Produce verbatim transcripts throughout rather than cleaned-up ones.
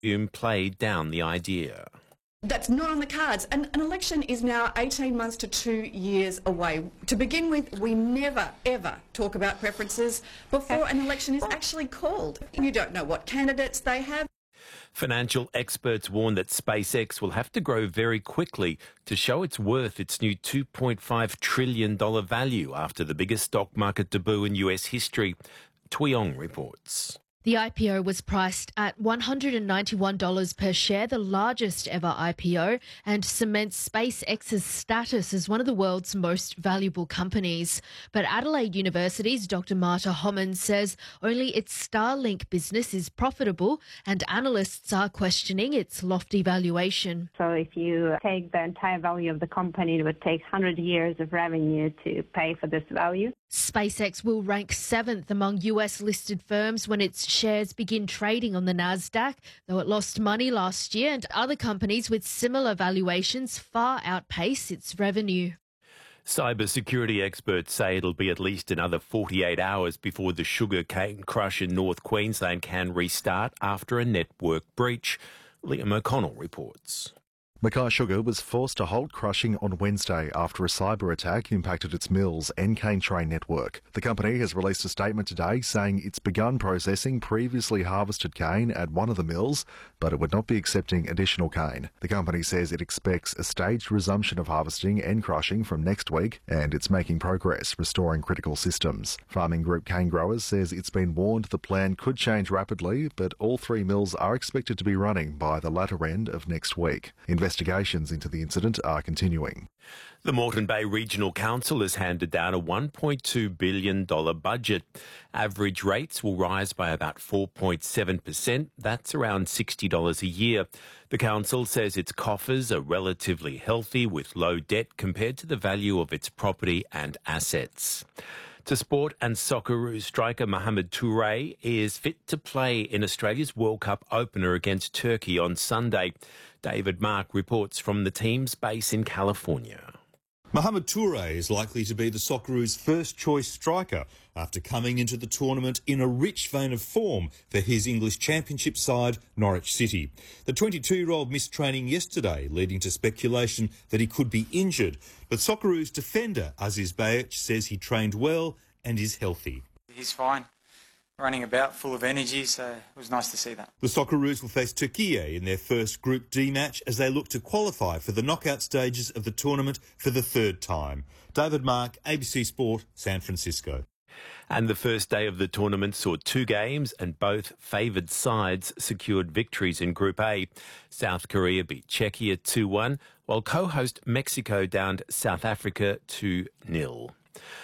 Um played down the idea. That's not on the cards. An, an election is now eighteen months to two years away. To begin with, we never, ever talk about preferences before an election is actually called. You don't know what candidates they have. Financial experts warn that SpaceX will have to grow very quickly to show it's worth its new two point five trillion dollars value after the biggest stock market debut in U S history. Tuyong reports. The I P O was priced at one hundred ninety-one dollars per share, the largest ever I P O, and cements SpaceX's status as one of the world's most valuable companies. But Adelaide University's Doctor Marta Homan says only its Starlink business is profitable, and analysts are questioning its lofty valuation. So if you take the entire value of the company, it would take one hundred years of revenue to pay for this value. SpaceX will rank seventh among U S-listed firms when its shares begin trading on the Nasdaq, though it lost money last year, and other companies with similar valuations far outpace its revenue. Cybersecurity experts say it'll be at least another forty-eight hours before the sugarcane crush in North Queensland can restart after a network breach. Liam O'Connell reports. Mackay Sugar was forced to halt crushing on Wednesday after a cyber attack impacted its mills and cane train network. The company has released a statement today saying it's begun processing previously harvested cane at one of the mills, but it would not be accepting additional cane. The company says it expects a staged resumption of harvesting and crushing from next week, and it's making progress restoring critical systems. Farming Group Cane Growers says it's been warned the plan could change rapidly, but all three mills are expected to be running by the latter end of next week. Investigations into the incident are continuing. The Moreton Bay Regional Council has handed down a one point two billion dollars budget. Average rates will rise by about four point seven percent. That's around sixty dollars a year. The council says its coffers are relatively healthy with low debt compared to the value of its property and assets. To sport, and Socceroos striker Mohamed Touré is fit to play in Australia's World Cup opener against Turkey on Sunday. David Mark reports from the team's base in California. Mohamed Touré is likely to be the Socceroos' first-choice striker after coming into the tournament in a rich vein of form for his English Championship side, Norwich City. The twenty-two-year-old missed training yesterday, leading to speculation that he could be injured. But Socceroos defender Aziz Bayic says he trained well and is healthy. He's fine. Running about, full of energy, so it was nice to see that. The Socceroos will face Turkey in their first Group D match as they look to qualify for the knockout stages of the tournament for the third time. David Mark, A B C Sport, San Francisco. And the first day of the tournament saw two games and both favoured sides secured victories in Group A. South Korea beat Czechia two one, while co-host Mexico downed South Africa two nil.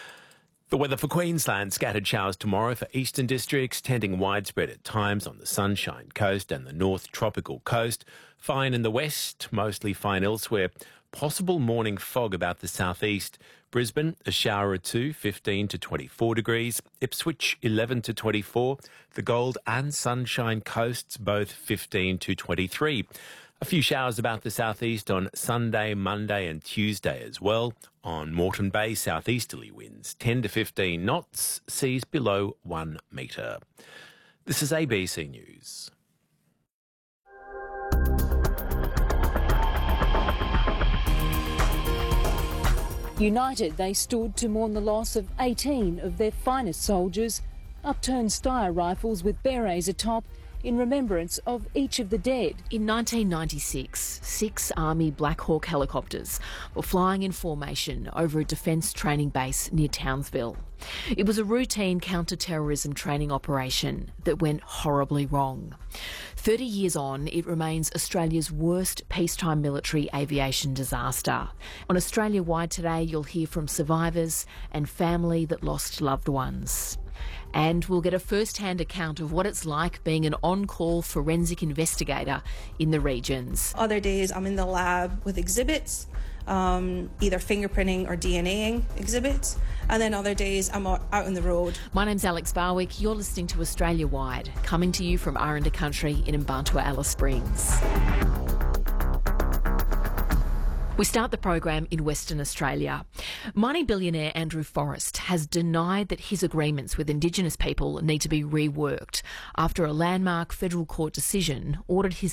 The weather for Queensland: scattered showers tomorrow for eastern districts, tending widespread at times on the Sunshine Coast and the North Tropical Coast. Fine in the west, mostly fine elsewhere. Possible morning fog about the southeast. Brisbane, a shower or two, fifteen to twenty-four degrees. Ipswich, eleven to twenty-four. The Gold and Sunshine Coasts, both fifteen to twenty-three. A few showers about the southeast on Sunday, Monday and Tuesday as well. On Moreton Bay, southeasterly winds ten to fifteen knots, seas below one metre. This is A B C News. United, they stood to mourn the loss of eighteen of their finest soldiers, upturned Steyr rifles with berets atop, in remembrance of each of the dead. In nineteen ninety-six, six Army Black Hawk helicopters were flying in formation over a defence training base near Townsville. It was a routine counter-terrorism training operation that went horribly wrong. thirty years on, it remains Australia's worst peacetime military aviation disaster. On Australia Wide today, you'll hear from survivors and family that lost loved ones. And we'll get a first-hand account of what it's like being an on-call forensic investigator in the regions. Other days I'm in the lab with exhibits, um, either fingerprinting or DNAing exhibits, and then other days I'm out on the road. My name's Alex Barwick. You're listening to Australia Wide, coming to you from Aranda Country in Mbantua, Alice Springs. We start the program in Western Australia. Mining billionaire Andrew Forrest has denied that his agreements with Indigenous people need to be reworked after a landmark federal court decision ordered his